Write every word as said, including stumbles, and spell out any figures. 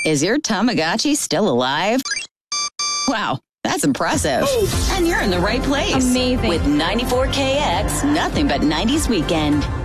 Is your Tamagotchi still alive? Wow, that's impressive. And you're in the right place. Amazing. With ninety-four K X, nothing but nineties weekend.